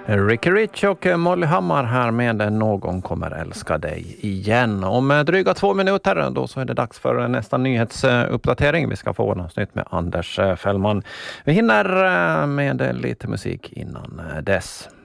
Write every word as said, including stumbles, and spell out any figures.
Ricky Rich och Molly Hammar här med Någon kommer älska dig igen. Om dryga två minuter då så är det dags för nästa nyhetsuppdatering. Vi ska få något nytt med Anders Fällman. Vi hinner med lite musik innan dess.